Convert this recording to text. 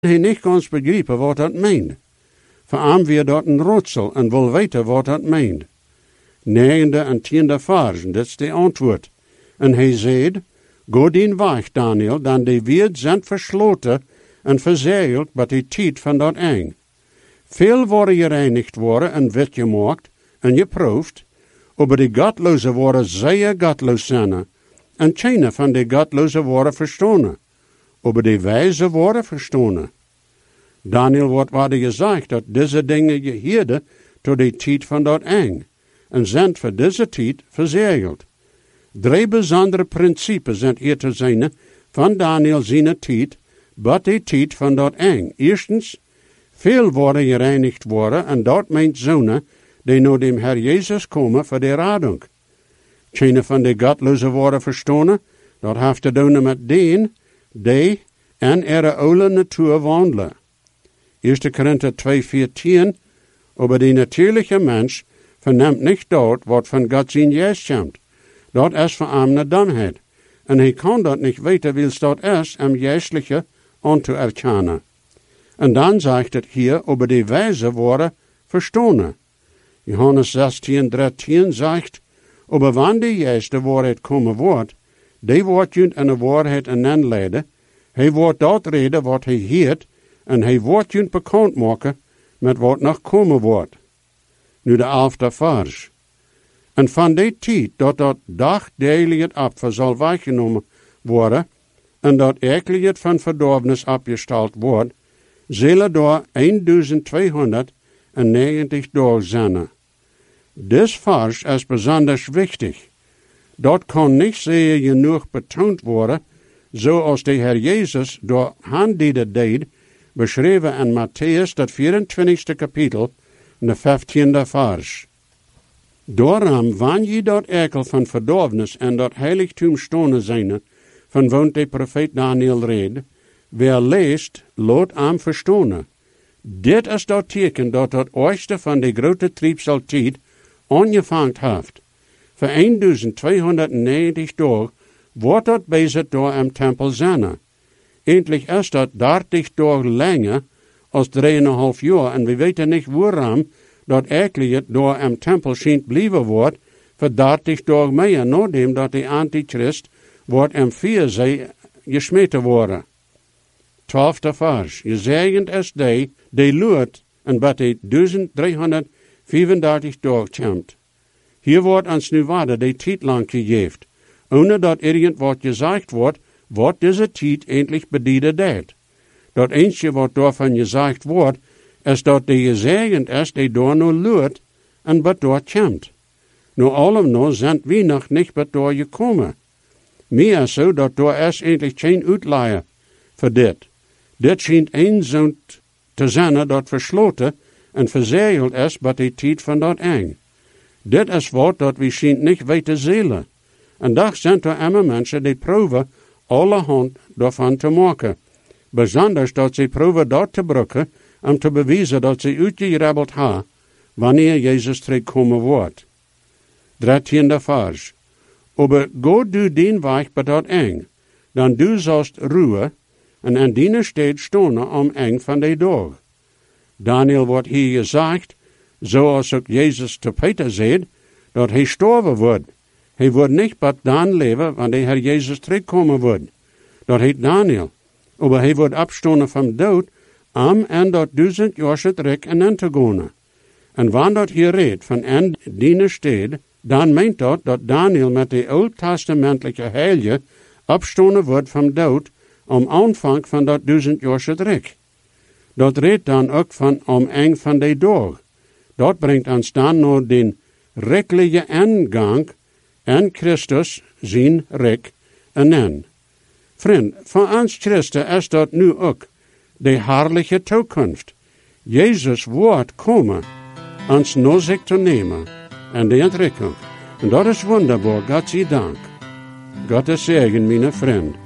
hij niet ganz begrijpen wat dat meent. Voor hem weer dat een raadsel en wil weten wat dat meent. 9e en 10e versen, dat is de antwoord. En hij zei, go dien weg, Daniel, dan de wereld zijn versloten en verzegeld bij de tijd van dat eng. Veel worden gereinigd worden en wit gemaakt en geproefd, aber de godloze worden zeer godloos zijn, en keine van de godloze worden verstonen, aber de wijze worden verstonen. Daniel wordt gezegd dat deze dingen geheerden tot de tijd van dat eng, en zijn voor deze tijd verzegeld. 3 bijzondere principes zijn hier te zijn van Daniel zijn tijd, bij de tijd van dat eng. Eerstens, veel worden gereinigd worden, en dat meent zonen die naar dem Herr Jezus komen voor de radung. Keine van de godloze worden verstonen, dat heeft te doen met die en ihre oude natuur wandelen. 1 Korinther 2,14, aber die natuurlijke mens verneemt niet dat wat van God zijn geest komt. Dat is voor hem een domheid. En hij kan dat niet weten, wils dat is hem geestliche aan te erkennen. En dan zegt het hier, over die wijze worden verstonen. Johannes 16,13 zegt, aber wanneer de juiste waarheid komen wordt, die wordt junt in de waarheid aanleiden, hij wordt dat reden wat hij heert, en hij wordt junt bekend maken met wat nog komen wordt. Nu de 11e vers. En van die tijd dat dagdagelijks apfer zal weggenomen worden, en dat ekeliget van verdorvenis abgestalt wordt, zullen door 1290 dagen zijn. Dit vers is besonders wichtig. Dat kan niet zeer genoeg betoond worden, zoals de Heer Jezus door hen die dat deed, beschreven in Matthäus, dat 24e kapitel, de 15e vers. Daarom, wanneer je dat ekel van verdorvenis en dat heiligtum stonen zijn, van woont de profeet Daniel red, wer leest, laat hem verstonen. Dit is dat teken dat het ooste van de grote triebseltijd aangevangen heeft. Voor 1290 dagen wordt dat bezig door een tempel zijn. Eindelijk is dat 30 dagen langer als 3,5 jaar en we weten niet waarom dat eigenlijk door een tempel schijnt blijven wordt voor 30 dagen meer, nadat dat de antichrist wordt en 4 zij gesmeten worden. 12e vers. Gezegend is die luurt en bij de 1335 dagen komt. Hier wordt ons nu waarde de tijd lang gegeven, ohne dat irgend gezegd wordt, wat deze tijd eindelijk bedienen deed. Dat eentje wat daarvan gezegd wordt, is dat de gezegend is die door nu luurt en wat door komt. Nu allemaal zijn we nog niet wat door gekomen. Meer zo dat door is eindelijk geen uitleier voor dit. Dit schijnt een zo'n te zijn dat versloten en verzegeld is bij de tijd van dat eng. Dit is wat dat we schijnt niet weten zelen. En dat zijn er immer mensen die proeven allerhand daarvan te maken. Besonders dat ze proeven dat te gebruiken om te bewijzen dat ze uitgerebeld hebben wanneer Jezus terugkomen wordt. 13e vers. Aber go du den weg bij dat eng, dan du zalst ruhen en aan die steed stonen om eng van die dag. Daniel wordt hier gezegd, zoals ook Jezus te Peter zei, dat hij sterven wordt. Hij wordt niet bij dan leven, wanneer de Heer Jezus terugkomen wordt. Dat heet Daniel. Maar hij wordt opstonen van dood, om en dat 1000 jaar terug en aan te gaan. En wanneer dat hier redt van en die steed, dan meent dat Daniel met de oud-testamentelijke heilige opstonen wordt van dood, om aanvang van dat 1000 jaar terug. Dat redt dan ook van om eng van de dag. Dat brengt ons dan naar den rechtelijke ingang en Christus zijn rijk en. Vriend, voor ons Christen is dat nu ook de herrlijke toekomst. Jezus wordt komen, ons naar zich te nemen en de ontdekking. En dat is wonderbaar, God zij dank. God is zegen, mijn vriend.